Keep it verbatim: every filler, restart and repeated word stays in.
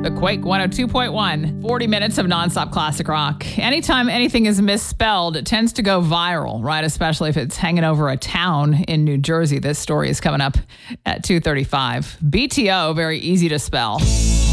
The Quake one oh two point one, forty minutes of nonstop classic rock. Anytime anything is misspelled, it tends to go viral, right? Especially if it's hanging over a town in New Jersey. This story is coming up at two thirty-five. B T O, very easy to spell.